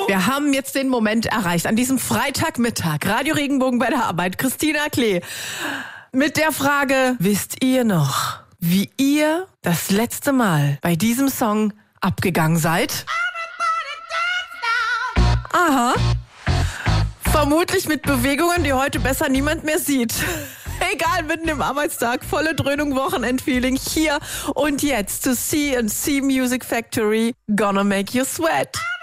Wir haben jetzt den Moment erreicht, an diesem Freitagmittag, Radio Regenbogen bei der Arbeit, Christina Klee, mit der Frage, wisst ihr noch, wie ihr das letzte Mal bei diesem Song abgegangen seid? Aha. Vermutlich mit Bewegungen, die heute besser niemand mehr sieht. Egal, mitten im Arbeitstag, volle Dröhnung, Wochenendfeeling, hier und jetzt to C&C Music Factory, Gonna Make You Sweat.